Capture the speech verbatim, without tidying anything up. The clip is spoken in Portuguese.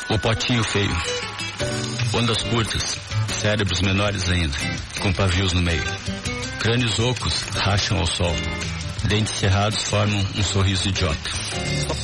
O potinho feio. Ondas curtas, cérebros menores ainda, com pavios no meio. Crânios ocos racham ao sol. Dentes cerrados formam um sorriso idiota.